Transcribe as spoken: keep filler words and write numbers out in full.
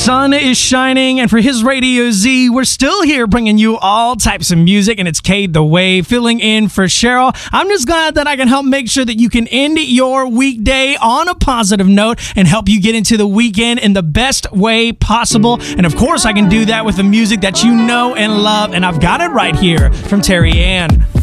sun is shining, and for his Radio Z, we're still here bringing you all types of music, and it's Cade the Wave filling in for Cheryl. I'm just glad that I can help make sure that you can end your weekday on a positive note and help you get into the weekend in the best way possible. And of course, I can do that with the music that you know and love, and I've got it right here from Terry Ann.